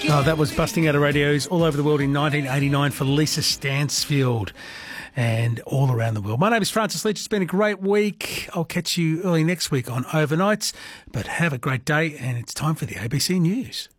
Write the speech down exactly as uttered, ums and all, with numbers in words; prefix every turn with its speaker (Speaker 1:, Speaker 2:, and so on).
Speaker 1: Oh, that was busting out of radios all over the world in nineteen eighty-nine for Lisa Stansfield and all around the world. My name is Francis Leach. It's been a great week. I'll catch you early next week on Overnights, but have a great day, and it's time for the A B C News.